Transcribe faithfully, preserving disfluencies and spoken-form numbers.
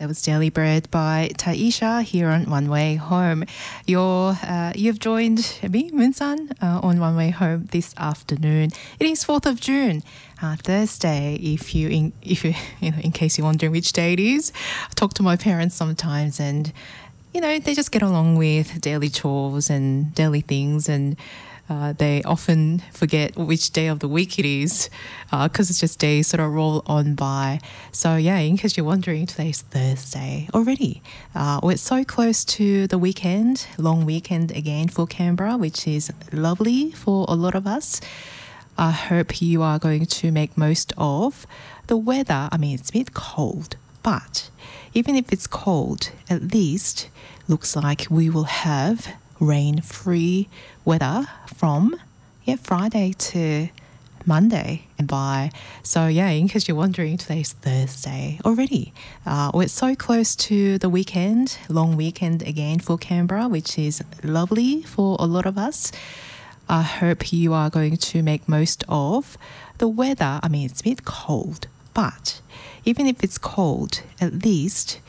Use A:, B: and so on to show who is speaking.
A: That was Daily Bread by Taisha here on One Way Home. You're, uh, you've joined me, Moonsan, uh, on One Way Home this afternoon. It is fourth of June, uh, Thursday. If you, in, if you, you know, in case you're wondering which day it is, I talk to my parents sometimes, and you know they just get along with daily chores and daily things, and Uh, they often forget which day of the week it is because uh, it's just days sort of roll on by. So yeah, in case you're wondering, today's Thursday already. Uh, we're so close to the weekend, long weekend again for Canberra, which is lovely for a lot of us. I hope you are going to make most of the weather. I mean, it's a bit cold, but even if it's cold, at least looks like we will have rain-free weather from yeah Friday to Monday and by. So yeah, in case you're wondering, today's Thursday already. Uh, we're so close to the weekend, long weekend again for Canberra, which is lovely for a lot of us. I hope you are going to make most of the weather. I mean, it's a bit cold, but even if it's cold, at least